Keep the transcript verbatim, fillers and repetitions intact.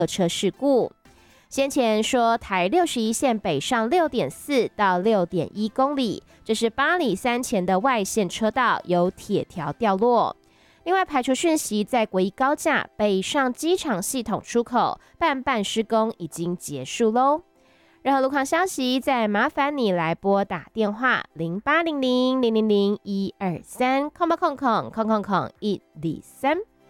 车事故。先前说台六十一线北上 六点四 到 六点一 公里，这是八里三前的外线车道有铁条掉落。另外排除讯息，在国一高架北上机场系统出口半半施工已经结束喽。任何路况消息，再麻烦你来拨打电话零八零零零零零一二三空八空空空空空一零三。